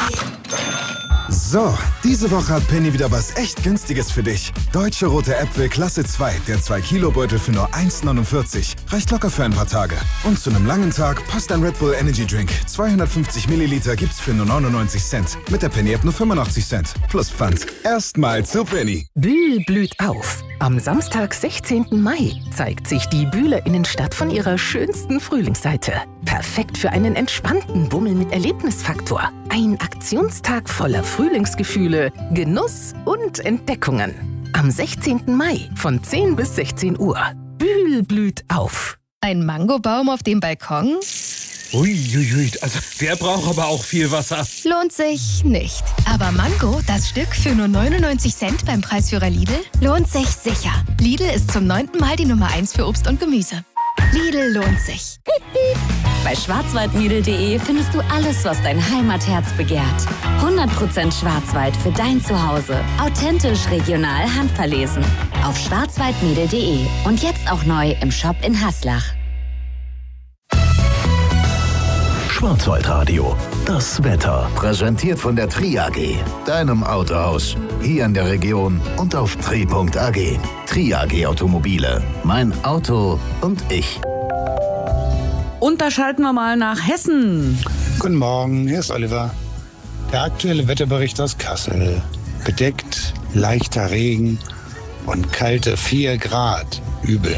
So, diese Woche hat Penny wieder was echt Günstiges für dich. Deutsche rote Äpfel Klasse 2, der 2-Kilo-Beutel für nur 1,49. Reicht locker für ein paar Tage. Und zu einem langen Tag passt ein Red Bull Energy Drink. 250 Milliliter gibt's für nur 99 Cent. Mit der Penny-App nur 85 Cent. Plus Pfand. Erstmal zu Penny. Bühl blüht auf. Am Samstag, 16. Mai, zeigt sich die Bühler Innenstadt von ihrer schönsten Frühlingsseite. Perfekt für einen entspannten Bummel mit Erlebnisfaktor. Ein Aktionstag voller Frühlingsgefühle, Genuss und Entdeckungen. Am 16. Mai von 10 bis 16 Uhr. Bühl blüht auf. Ein Mangobaum auf dem Balkon? Uiuiui, also der braucht aber auch viel Wasser. Lohnt sich nicht. Aber Mango, das Stück für nur 99 Cent beim Preisführer Lidl, lohnt sich sicher. Lidl ist zum 9. Mal die Nummer 1 für Obst und Gemüse. Lidl lohnt sich. Bei schwarzwaldmiedel.de findest du alles, was dein Heimatherz begehrt. 100% Schwarzwald für dein Zuhause. Authentisch, regional, handverlesen. Auf schwarzwaldmiedel.de. Und jetzt auch neu im Shop in Haslach. Schwarzwaldradio, das Wetter. Präsentiert von der TRI-AG, deinem Autohaus. Hier in der Region und auf tri.ag. TRI-AG Automobile. Mein Auto und ich. Und da schalten wir mal nach Hessen. Guten Morgen, hier ist Oliver. Der aktuelle Wetterbericht aus Kassel. Bedeckt, leichter Regen und kalte 4 Grad. Übel.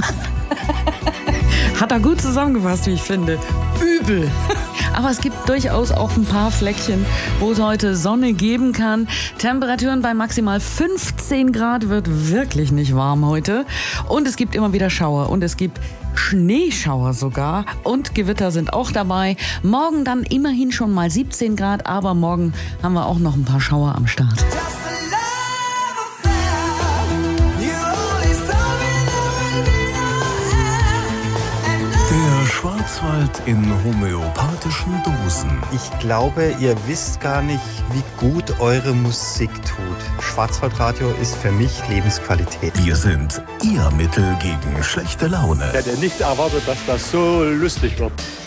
Hat er gut zusammengefasst, wie ich finde. Übel. Aber es gibt durchaus auch ein paar Fleckchen, wo es heute Sonne geben kann. Temperaturen bei maximal 15 Grad, wird wirklich nicht warm heute. Und es gibt immer wieder Schauer und es gibt Schneeschauer sogar. Und Gewitter sind auch dabei. Morgen dann immerhin schon mal 17 Grad, aber morgen haben wir auch noch ein paar Schauer am Start. Schwarzwald in homöopathischen Dosen. Ich glaube, ihr wisst gar nicht, wie gut eure Musik tut. Schwarzwaldradio ist für mich Lebensqualität. Wir sind Ihr Mittel gegen schlechte Laune. Ich hätte nicht erwartet, dass das so lustig wird.